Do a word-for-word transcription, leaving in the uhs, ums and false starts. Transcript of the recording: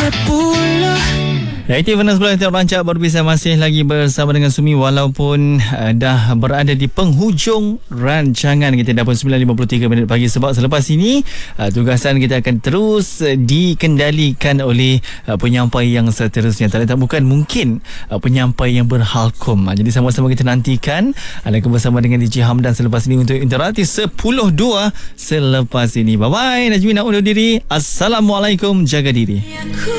sepuluh. Aktif Furnas Bola Tiap Rancak baru bisa masih lagi bersama dengan Sumi walaupun uh, dah berada di penghujung rancangan kita dah pun sembilan lima puluh tiga minit pagi, sebab selepas ini uh, tugasan kita akan terus uh, dikendalikan oleh uh, penyampai yang seterusnya. Tak, tak bukan mungkin uh, penyampai yang berhalkom. Uh, jadi sama-sama kita nantikan anda akan bersama dengan D J Hamdan selepas ini untuk interaktif sepuluh dua selepas ini. Bye bye. Najmi nak undur diri. Assalamualaikum, jaga diri.